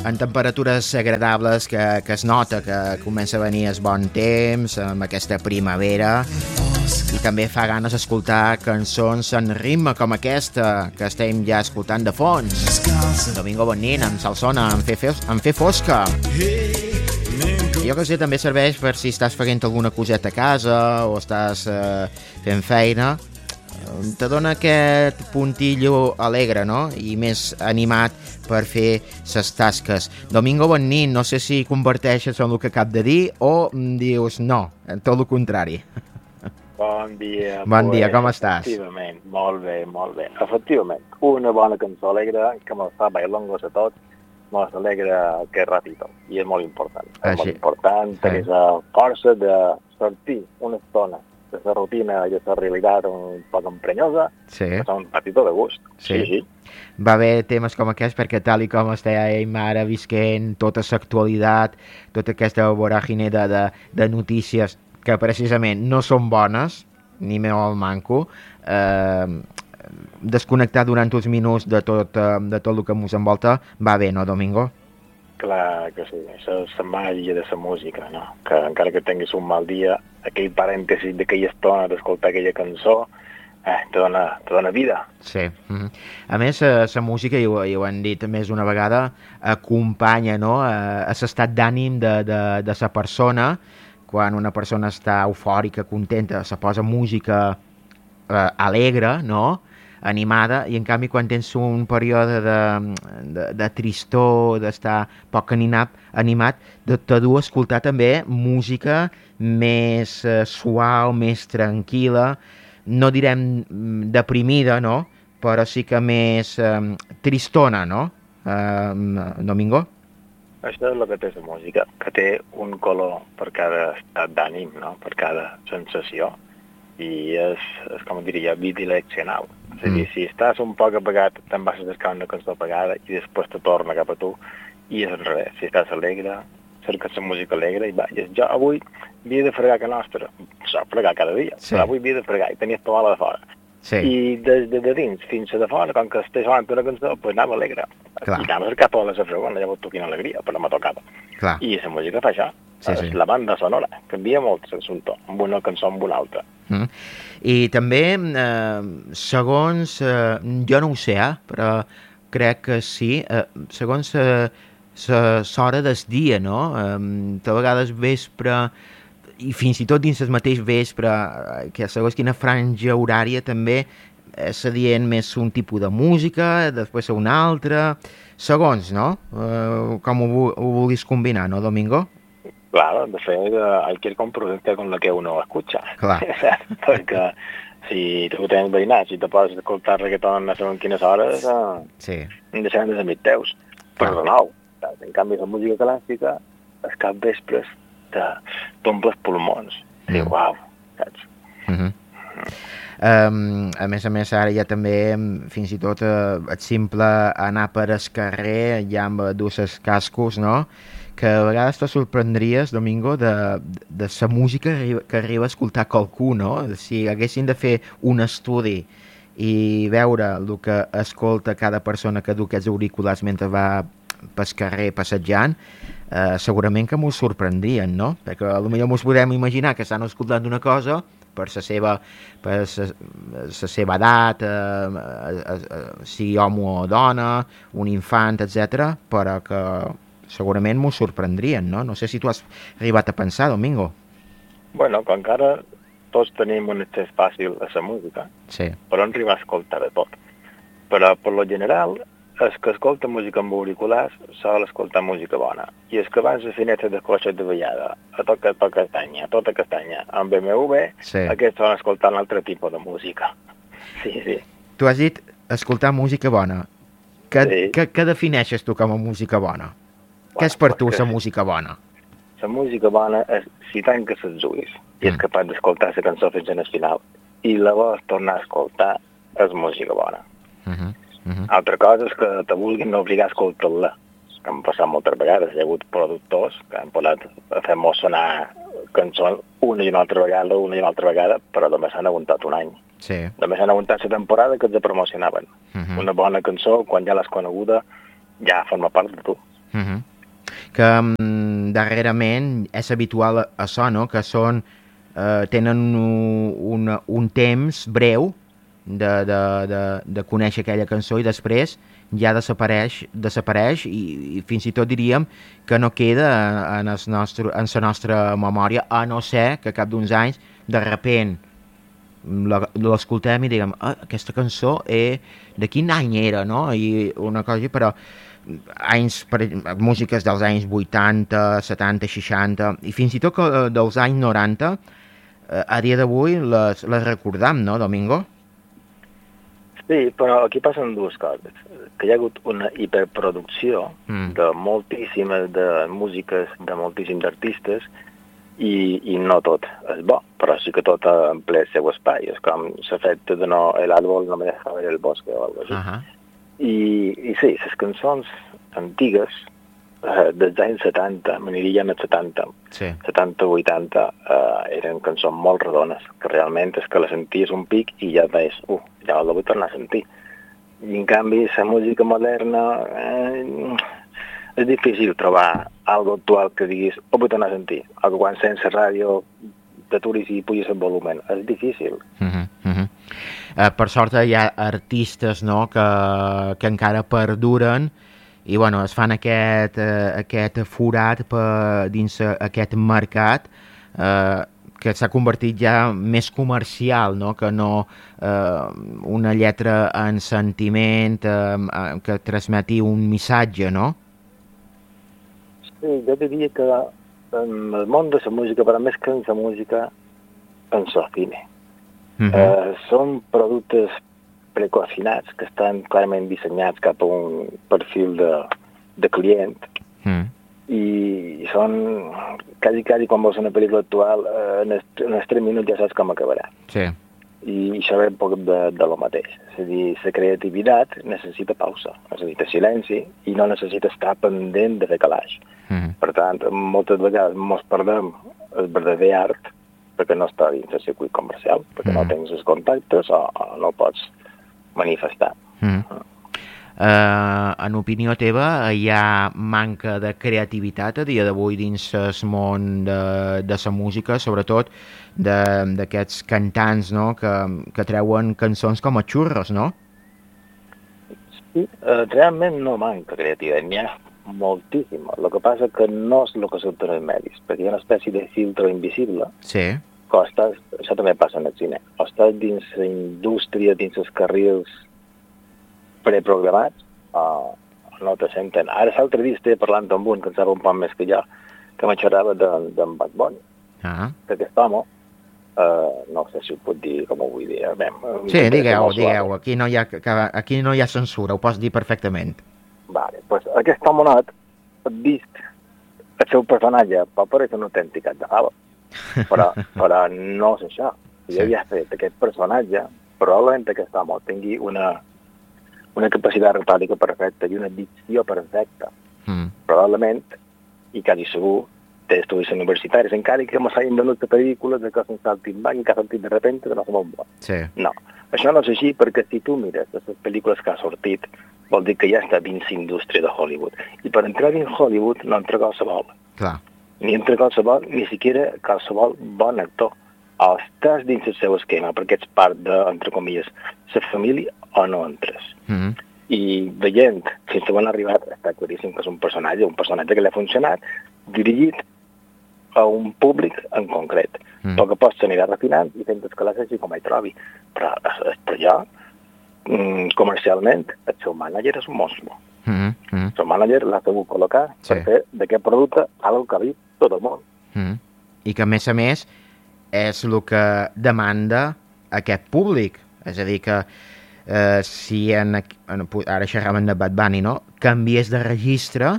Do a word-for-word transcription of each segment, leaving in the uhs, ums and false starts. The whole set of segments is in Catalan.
en temperatures agradables que, que es nota que comença a venir el bon temps, amb aquesta primavera, i també fa ganes escoltar cançons en ritme com aquesta que estem ja escoltant de fons. Domingo Bonin, amb Salsona, en fer, en fer fosca. Jo que sé, també serveix per si estàs fent alguna coseta a casa o estàs eh, fent feina. Te dona aquest puntillo alegre, no? I més animat per fer ses tasques. Domingo Bonin, no sé si converteixes en el que acab de dir o dius no, tot el contrari. Bon dia. Bon dia, pues, com estàs? Efectivament, molt bé, molt bé. Efectivament, una bona cançó alegre que me'ls fa bailongos a tots, me'ls alegra aquest ratito, i és molt important. És Així. molt important tenir la força de sortir una estona de la rutina i de la realitat un poc emprenyosa, Sí. que són un ratito de gust. Sí. Sí, sí. Va haver temes com aquest perquè tal i com estem ara visquent tota l'actualitat, tota aquesta voràgine de, de, de notícies que precisament no són bones, ni molt manco, eh, desconnectar durant uns minuts de tot, eh, de tot el que ens envolta va bé, no, Domingo? Clar que sí, això és la màgia de la música, no? Que encara que tinguis un mal dia, aquell parèntesis d'aquella estona d'escoltar aquella cançó, eh, te dona, te dona vida. Sí. Mm-hmm. A més, la música, i ho, i ho han dit més d'una vegada, acompanya, no?, a, a l'estat d'ànim de, de, de la persona. Quan una persona està eufòrica, contenta, se posa música eh, alegre, no?, animada, i en canvi quan tens un període de, de, de tristor, d'estar poc animat, animat de, te du a escoltar també música més eh, suau, més tranquil·la, no direm deprimida, no?, però sí que més eh, tristona, no?, eh, Domingo? Això és el que té la música, que té un color per cada estat d'ànim, no?, per cada sensació, i és, és com diria, bidireccional. És a dir, mm. si estàs un poc apagat, te'n vas a descar una cançó apagada i després te torna cap a tu, i és al revés. Si estàs alegre, cerques la música alegre i vages. Jo avui havia de fregar que nostra, s'ha fregar cada dia, sí. Però avui havia de fregar i tenies tomala de fora. Sí. I des de, de dins fins a de fora, com que estàs sonant una cançó, doncs anava alegre. Clar. I anava a cercar tota la fregona, llavors tu quina alegria, però m'ha tocat. Clar. I la música fa això. Sí, sí. La banda sonora canvia molt l'assumpte, amb una cançó amb una altra. Mm. I també, eh, segons, eh, jo no ho sé, eh, però crec que sí, eh, segons l'hora del dia, no? Eh, de vegades vespre, i fins i tot dins el mateix vespre, eh, que segons quina franja horària també és adient més un tipus de música, després una altra, segons, no? Eh, com ho, ho vulguis combinar, no, Domingo? Claro, de fet, hay que ir con prudencia con lo que uno escucha. Clar. Perquè si tu tens veïnats, si te pots escoltar reggaeton a segons quines hores, eh, sí. deixaran de ser amics teus. Però de nou, en canvi la música clàssica, els cap vespres t'omple els pulmons. Mm. Diu, uau, saps? Mm-hmm. Um, a més a més, ara ja també, fins i tot, uh, et simple anar per el carrer ja amb dur els cascos, no?, que a vegades te sorprendries, Domingo, de, de la música que arriba a escoltar qualcú, no? Si haguessin de fer un estudi i veure el que escolta cada persona que du aquests auriculars mentre va pel carrer passejant, eh, segurament que m'ho sorprendrien, no? Perquè potser ens podem imaginar que estan escoltant una cosa per la seva, per sa, sa seva edat, eh, eh, eh, sigui home o dona, un infant, etcètera, però que segurament m'ho sorprendrien, no? No sé si tu has arribat a pensar, Domingo. Bueno, que encara tots tenim un accés fàcil a la música, sí. Però no arribar a escoltar de tot. Però, per lo general, els que escolta música amb auriculars sol escoltar música bona. I els que van a la finestra del cotxe de vellada, a tota, tota castanya, a tota castanya, amb B M W, sí. Aquests van escoltar un altre tipus de música. Sí, sí. Tu has dit escoltar música bona. Què, sí. què, què defineixes tu com a música bona? Bueno, què és per tu la música bona? La música bona és si tanques els ulls i és mm. capaç d'escoltar la cançó fins al final i llavors tornar a escoltar és música bona. Uh-huh. Uh-huh. Altra cosa és que te vulguin obligar a escoltar-la, que han passat moltes vegades. Hi ha hagut productors que han posat a fer-nos sonar cançons una i una altra vegada, una i una altra vegada, però només s'han aguantat un any. Sí. Només s'han aguantat la temporada que els promocionaven. Uh-huh. Una bona cançó, quan ja l'has coneguda, ja forma part de tu. Uh -huh. Que um, darrerament és habitual això, no? Que són, eh, tenen un, un, un temps breu de, de, de, de conèixer aquella cançó i després ja desapareix, desapareix i, i fins i tot diríem que no queda en, el nostre, en la nostra memòria, a no ser que cap d'uns anys de repent l'escoltem i diguem, ah, aquesta cançó eh, de quin any era, no? I una cosa, però anys, per, músiques dels anys vuitanta, setanta, seixanta i fins i tot dels anys noranta, eh, a dia d'avui les, les recordam, no, Domingo? Sí, però aquí passen dues coses. Que hi ha hagut una hiperproducció mm. de moltíssimes de músiques, de moltíssims artistes, i, i no tot és bo, però sí que tot en ple seu espai. És com l'efecte de no, el árbol no me deja ver el bosque o alguna cosa així. Uh -huh. I, I sí, les cançons antigues, eh, dels anys setanta, m'aniria als setanta, sí. setanta vuitanta, eh, eren cançons molt redones, que realment és que la senties un pic i ja veus, uh, ja la vull tornar a sentir. I en canvi, la música moderna, eh, és difícil trobar algo actual que diguis, ho vull tornar a sentir. Algo quan sense ràdio t'aturis i puges el volumen. És difícil. Uh -huh, uh -huh. Uh, per sort hi ha artistes, no?, que, que encara perduren i bueno, es fan aquest, uh, aquest forat per, dins uh, aquest mercat uh, que s'ha convertit ja més comercial, no?, que no uh, una lletra en sentiment uh, que transmeti un missatge, no? Sí, jo diria que en el món de la música, però més que en la música, en el cine. Uh -huh. eh, són productes precocinats que estan clarament dissenyats cap a un perfil de, de client uh -huh. i són quasi, quasi quan veus una pel·lícula actual eh, en, els, en els tres minuts ja saps com acabarà. Sí. I això ve un poc de, de lo mateix. És a dir, la creativitat necessita pausa, necessita silenci i no necessita estar pendent de fer calaix. Uh -huh. Per tant, moltes vegades mos perdem el verdader art perquè no està dins el circuit comercial, perquè mm. no tens els contactes o, o no pots manifestar. Mm. Uh, en opinió teva, hi ha manca de creativitat a dia d'avui dins el món de, de la música, sobretot d'aquests cantants, no?, que, que treuen cançons com a xurros, no? Sí, uh, realment no manca creativitat, n'hi ha moltíssima. El que passa que no és el que surten els medis, perquè hi ha una espècie de filtre invisible. Sí. Que estàs, això també passa en el cine. O estàs dins la indústria, dins els carrils preprogramats, o no te senten. Ara l'altre dia estava parlant amb un que en sap un poc més que jo, que me xerrava d'en Bad Bunny. Ah. Que aquest home, uh, no sé si ho puc dir com ho vull dir. Bé, sí, digueu, digueu. Aquí no, hi ha, aquí no hi ha censura, ho pots dir perfectament. Vale, pues aquest homenat ha vist el seu personatge pot parecer un autèntic de fava, però, però no és això. Si sí. Jo ja he fet aquest personatge, probablement aquest home tingui una, una capacitat retòrica perfecta i una dicció perfecta. Mm. Probablement, i quasi segur, té estudis universitaris, encara que m'hagin donat pel·lícules de que s'han saltit banc i que ha sortit de repente que no som bo. Sí. No, això no és així perquè si tu mires les pel·lícules que ha sortit, vol dir que ja està dins l'indústria de Hollywood. I per entrar dins Hollywood no entra qualsevol. Clar. Ni entra qualsevol, ni siquiera qualsevol bon actor. O estàs dins el seu esquema, perquè ets part de, entre comilles, la família, o no entres. Mm -hmm. I veient, fins on han arribat, està claríssim que és un personatge, un personatge que l'ha funcionat, dirigit a un públic en concret. Mm. Poc a poc s'anirà refinant i fent escalar així com hi trobi. Però, però jo, comercialment, el seu mànager és un monstru. Mm -hmm. El seu mànager l'ha sabut col·locar sí. per fer d'aquest producte algo que ha vist tot el món. Mm -hmm. I que, a més a més, és el que demanda aquest públic. És a dir, que eh, si en, en, ara xerraven de Bad Bunny, no?, canviés de registre,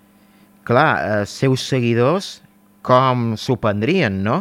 clar, els seus seguidors com s'ho prendrien, no?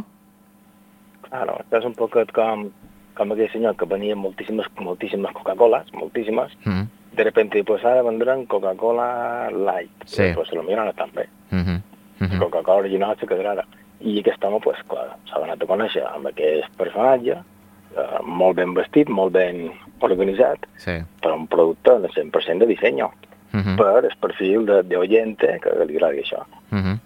Claro, això és un poc com, com aquell senyor que venia moltíssimes, moltíssimes Coca-Colas, moltíssimes, mm. de repente, pues ara vendran Coca-Cola Light, sí. I, pues potser no estan bé. Mm -hmm. Mm -hmm. Coca-Cola original se quedarà. I aquest home, pues, clar, s'ha donat a conèixer amb aquest personatge, eh, molt ben vestit, molt ben organitzat, sí. però un producte de cent per cent de disseny. uh -huh. per el perfil de, de oyente que li agradi això. Uh -huh.